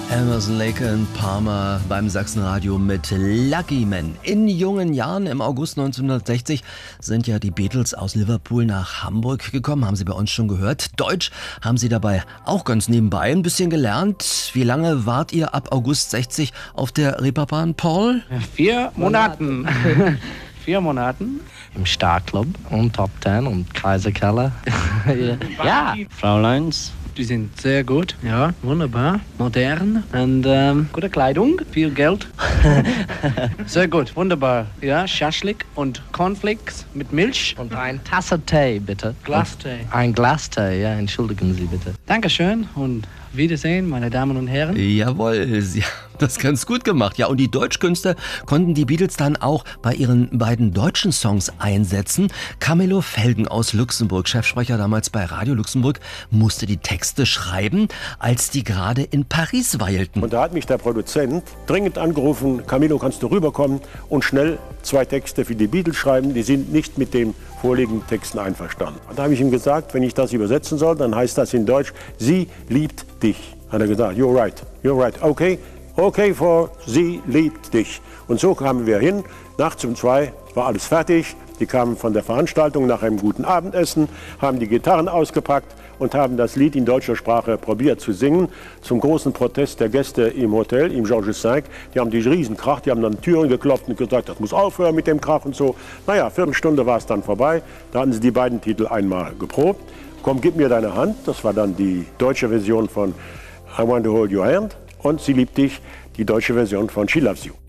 Emerson, Lake and Palmer beim Sachsenradio mit Lucky Man. In jungen Jahren, im August 1960, sind ja die Beatles aus Liverpool nach Hamburg gekommen. Haben Sie bei uns schon gehört. Deutsch haben Sie dabei auch ganz nebenbei ein bisschen gelernt. Wie lange wart ihr ab August 60 auf der Reeperbahn, Paul? 4 Monaten. 4 Monaten. Im Starclub und Top Ten und Kaiserkeller. Ja, Fräuleins. Die sind sehr gut, ja, wunderbar, modern und gute Kleidung, viel Geld. Sehr gut, wunderbar. Ja, Schaschlik und Cornflakes mit Milch. Und ein Tasse Tee, bitte. Glastee. Ein Glastee, ja, entschuldigen Sie bitte. Dankeschön und Wiedersehen, meine Damen und Herren. Jawohl, Sie haben das ganz gut gemacht. Ja, und die Deutschkünstler konnten die Beatles dann auch bei ihren beiden deutschen Songs einsetzen. Camillo Felgen aus Luxemburg, Chefsprecher damals bei Radio Luxemburg, musste die Texte schreiben, als die gerade in Paris weilten. Und da hat mich der Produzent dringend angerufen: Camillo, kannst du rüberkommen und schnell 2 Texte für die Beatles schreiben? Die sind nicht mit den vorliegenden Texten einverstanden. Und da habe ich ihm gesagt, wenn ich das übersetzen soll, dann heißt das in Deutsch: Sie liebt dich. Hat er gesagt, you're right, okay for sie liebt dich. Und so kamen wir hin, nachts um 2 war alles fertig. Die kamen von der Veranstaltung nach einem guten Abendessen, haben die Gitarren ausgepackt und haben das Lied in deutscher Sprache probiert zu singen. Zum großen Protest der Gäste im Hotel, im Georges V. Die haben die Riesenkrach, die haben dann Türen geklopft und gesagt, das muss aufhören mit dem Krach und so. Naja, Viertelstunde war es dann vorbei. Da hatten sie die beiden Titel einmal geprobt. Komm, gib mir deine Hand. Das war dann die deutsche Version von I Want to Hold Your Hand. Und Sie liebt dich, die deutsche Version von She Loves You.